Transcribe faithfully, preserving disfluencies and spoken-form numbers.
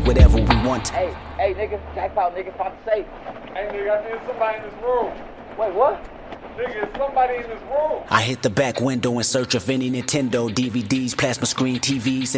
whatever we want. Hey, hey, nigga, jackpot, nigga, found the safe. Hey, nigga, I think somebody in this room. Wait, what? Nigga, it's somebody in this room. I hit the back window in search of any Nintendo D V Ds, plasma screen T Vs.